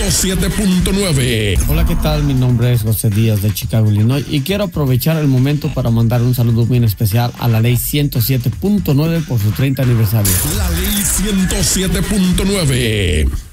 107.9. Hola, ¿qué tal? Mi nombre es José Díaz de Chicago, Illinois, y quiero aprovechar el momento para mandar un saludo muy especial a la ley 107.9 por su 30 aniversario. La ley 107.9.